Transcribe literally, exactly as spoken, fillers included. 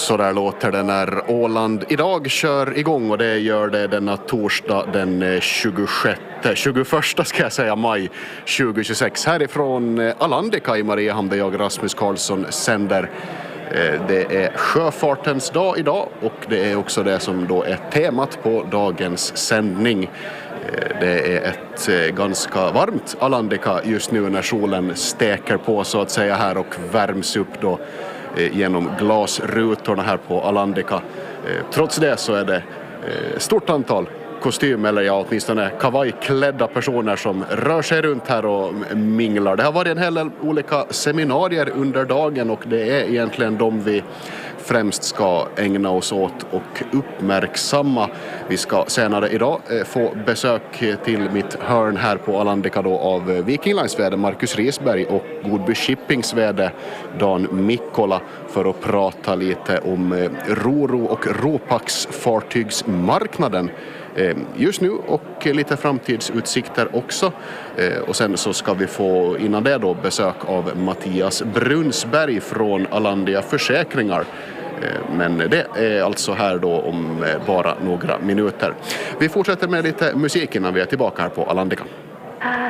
Så där låter det när Åland idag kör igång, och det gör det denna torsdag den tjugosjätte, tjugoförsta ska jag säga, maj tjugohundratjugosex. Härifrån Alandika i Mariehamn där jag, Rasmus Karlsson, sänder. Det är sjöfartens dag idag, och det är också det som då är temat på dagens sändning. Det är ett ganska varmt Alandika just nu när solen steker på så att säga här och värms upp då genom glasrutorna här på Alandika. Trots det så är det stort antal kostym eller ja, åtminstone kavajklädda personer som rör sig runt här och minglar. Det har varit en hel del olika seminarier under dagen, och det är egentligen de vi främst ska ägna oss åt och uppmärksamma. Vi ska senare idag få besök till mitt hörn här på Alandika då av Viking Lines vd Markus Risberg och Godby Shippings vd Dan Mikkola för att prata lite om Roro och Ropax fartygsmarknaden just nu och lite framtidsutsikter också. Och sen så ska vi få innan det då besök av Mattias Brunsberg från Alandia Försäkringar. Men det är alltså här då om bara några minuter. Vi fortsätter med lite musik innan vi är tillbaka här på Alandika.